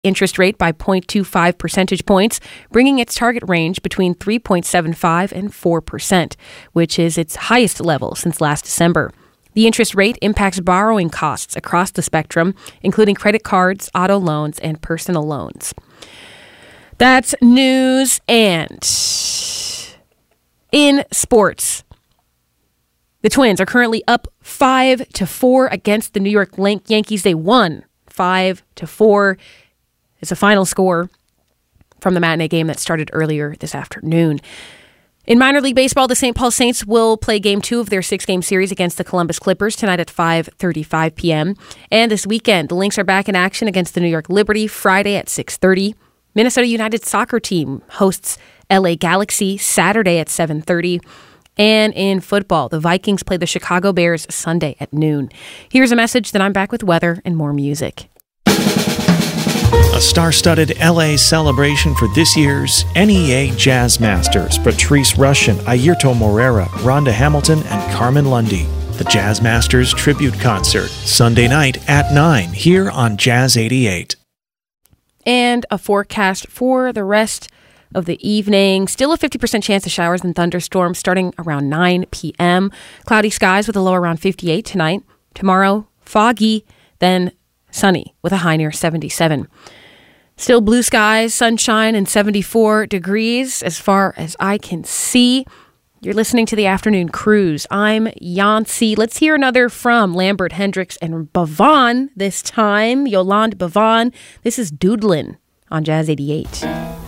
interest rate by 0.25 percentage points, bringing its target range between 3.75 and 4%, which is its highest level since last December. The interest rate impacts borrowing costs across the spectrum, including credit cards, auto loans, and personal loans. That's news. And in sports, the Twins are currently up 5-4 against the New York Yankees. They won 5-4. It's a final score from the matinee game that started earlier this afternoon. In minor league baseball, the St. Paul Saints will play Game 2 of their 6-game series against the Columbus Clippers tonight at 5:35 p.m. And this weekend, the Lynx are back in action against the New York Liberty Friday at 6:30. Minnesota United soccer team hosts LA Galaxy Saturday at 7:30. And in football, the Vikings play the Chicago Bears Sunday at noon. Here's a message, then I'm back with weather and more music. A star-studded LA celebration for this year's NEA Jazz Masters. Patrice Rushen, Ayrton Morera, Rhonda Hamilton, and Carmen Lundy. The Jazz Masters Tribute Concert, Sunday night at 9 here on Jazz 88. And a forecast for the rest of the evening. Still a 50% chance of showers and thunderstorms starting around 9 p.m. Cloudy skies with a low around 58 tonight. Tomorrow, foggy, then sunny with a high near 77. Still blue skies, sunshine, and 74 degrees as far as I can see. You're listening to the Afternoon Cruise. I'm Yancy. Let's hear another from Lambert, Hendricks, and Bavon this time. Yolande Bavon. This is Doodlin' on Jazz 88.